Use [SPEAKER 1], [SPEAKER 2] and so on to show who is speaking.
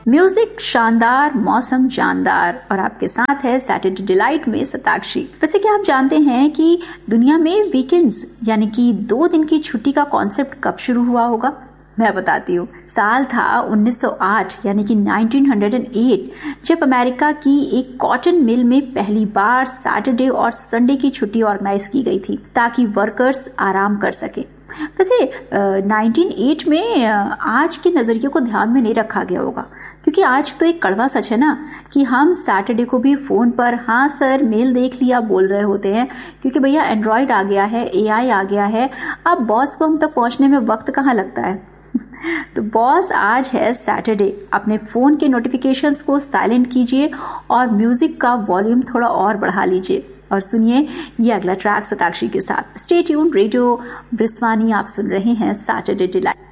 [SPEAKER 1] Music शानदार, मौसम जानदार और आपके साथ है सैटरडे डिलाइट में सताक्षी। वैसे क्या आप जानते हैं कि दुनिया में वीकेंड्स यानी कि 2 दिन की छुट्टी का कॉन्सेप्ट कब शुरू हुआ होगा? मैं बताती हूँ। साल था 1908 यानी कि 1908 जब अमेरिका की एक कॉटन मिल में पहली बार सैटरडे और संडे की छुट्टी ऑर्गेनाइज की गई थी ताकि वर्कर्स आराम कर सके। वैसे 1908 में आज के नजरिए को ध्यान में नहीं रखा गया होगा, क्योंकि आज तो एक कड़वा सच है ना कि हम सैटरडे को भी फोन पर हाँ सर मेल देख लिया बोल रहे होते हैं, क्योंकि भैया एंड्रॉइड आ गया है, एआई आ गया है। अब बॉस को हम तक पहुंचने में वक्त कहाँ लगता है। तो बॉस आज है सैटरडे, अपने फोन के नोटिफिकेशंस को साइलेंट कीजिए और म्यूजिक का वॉल्यूम थोड़ा और बढ़ा लीजिए और सुनिए ये अगला ट्रैक सताक्षी के साथ। स्टे ट्यून्ड, रेडियो ब्रिस्वानी आप सुन रहे हैं सैटरडे डिलाइट।